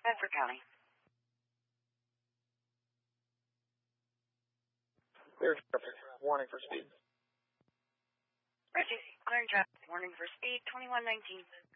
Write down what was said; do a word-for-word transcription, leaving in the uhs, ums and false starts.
Bedford County. Clear traffic. Warning for speed. Reggie, clearing traffic. Warning for speed, twenty-one nineteen.